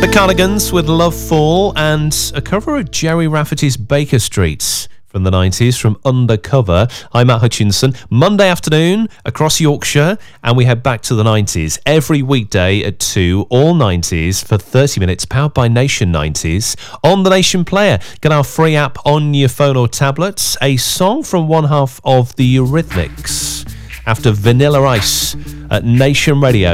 Cardigans with Love Fall and a cover of Jerry Rafferty's Baker Street from the 90s from Undercover. I'm Matt Hutchinson. Monday afternoon across Yorkshire, and we head back to the 90s every weekday at 2, all 90s for 30 minutes, powered by Nation 90s on the Nation Player. Get our free app on your phone or tablets. A song from one half of the Eurythmics after Vanilla Ice at Nation Radio.